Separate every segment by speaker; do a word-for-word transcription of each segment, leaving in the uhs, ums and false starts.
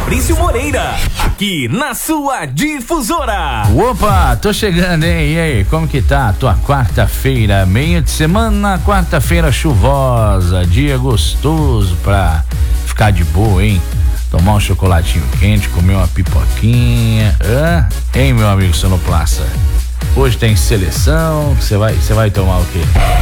Speaker 1: Fabrício Moreira, aqui na sua Difusora.
Speaker 2: Opa, tô chegando, hein? E aí, como que tá a tua quarta-feira? Meio de semana, quarta-feira chuvosa, dia gostoso pra ficar de boa, hein? Tomar um chocolatinho quente, comer uma pipoquinha. Hã? Hein, meu amigo sonoplasta? Hoje tem seleção, você vai, você vai tomar o quê?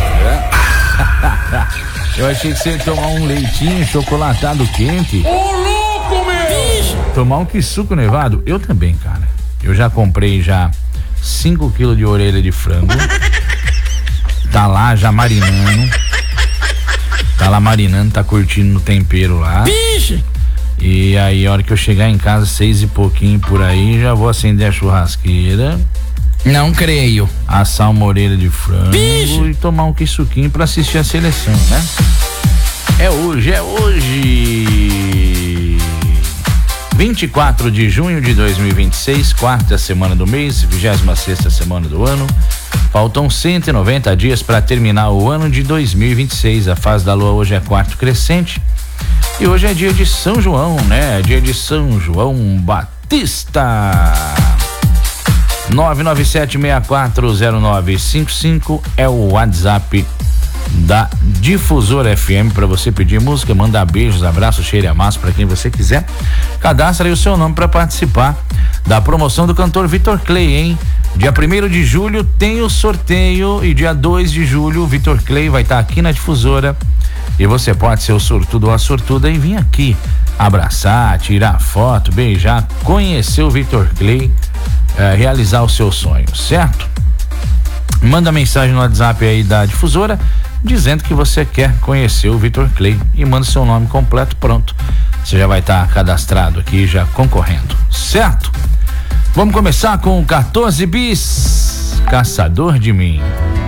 Speaker 2: Hã? Eu achei que você ia tomar um leitinho chocolatado quente.
Speaker 3: Ô, louco, meu!
Speaker 2: Tomar um quisuco nevado? Eu também, cara. Eu já comprei já cinco quilos de orelha de frango. Tá lá já marinando. Tá lá marinando, tá curtindo no tempero lá.
Speaker 3: Vixe!
Speaker 2: E aí, a hora que eu chegar em casa, seis e pouquinho por aí, já vou acender a churrasqueira.
Speaker 3: Não creio.
Speaker 2: Assar uma orelha de frango.
Speaker 3: Bicho.
Speaker 2: E tomar um quisuquinho pra assistir a seleção, né? É hoje, é hoje. vinte e quatro de junho de dois mil e vinte e seis, quarta semana do mês, vigésima sexta semana do ano. Faltam cento e noventa dias para terminar o ano de dois mil e vinte e seis. A fase da lua hoje é quarto crescente. E hoje é dia de São João, né? Dia de São João Batista. nove nove sete seis quatro zero nove cinco cinco é o WhatsApp da Difusora F M para você pedir música, mandar beijos, abraços, cheiro e amasso para quem você quiser. Cadastra aí o seu nome para participar da promoção do cantor Vitor Clay, hein? Dia primeiro de julho tem o sorteio e dia dois de julho o Vitor Clay vai estar tá aqui na Difusora e você pode ser o sortudo ou a sortuda e vir aqui abraçar, tirar foto, beijar, conhecer o Vitor Clay, eh, realizar o seu sonho, certo? Manda mensagem no WhatsApp aí da Difusora dizendo que você quer conhecer o Vitor Clay e manda seu nome completo, pronto. Você já vai estar tá cadastrado aqui, já concorrendo, certo? Vamos começar com quatorze bis, Caçador de Mim.